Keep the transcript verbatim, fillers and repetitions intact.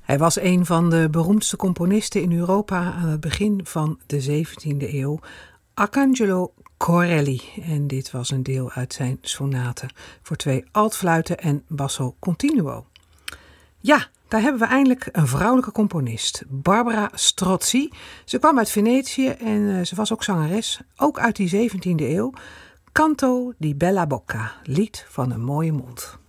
Hij was een van de beroemdste componisten in Europa aan het begin van de zeventiende eeuw, Arcangelo Corelli. En dit was een deel uit zijn sonate voor twee altfluiten en basso continuo. Ja, daar hebben we eindelijk een vrouwelijke componist, Barbara Strozzi. Ze kwam uit Venetië en uh, ze was ook zangeres, ook uit die zeventiende eeuw. Canto di bella bocca, lied van een mooie mond.